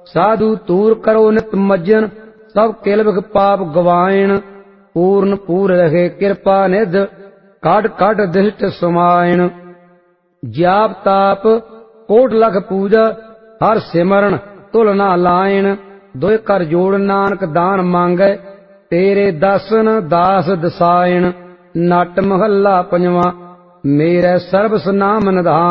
ਸਾਧੂ ਤੂਰ ਕਰੋ ਨਿਤ ਮੱਜਨ, ਸਭ ਕਿਲ ਬਿਖ ਪਾਪ ਗਵਾਇਣ। ਪੂਰਨ ਪੂਰ ਰਹੇ ਕਿਰਪਾ ਨਿਧ, ਕੱਢ ਕੱਢ ਦਿਸ਼ਟ ਸਮਾਇਣ। ਜਾਪ ਤਾਪ ਕੋਟ ਲਖ ਪੂਜਾ, ਹਰ ਸਿਮਰਨ ਤੁਲ ਨਾ ਲਾਇਣ। ਦੁਇ ਕਰ ਜੋੜ ਨਾਨਕ ਦਾਨ ਮੰਗੈ, ਤੇਰੇ ਦਸਨ ਦਾਸ ਦਸਾਇਣ। ਨਟ ਮਹੱਲਾ ਪੰਜਵਾਂ। ਮੇਰੇ ਸਰਬਸ ਨਾਮ ਨਿਧਾਨ।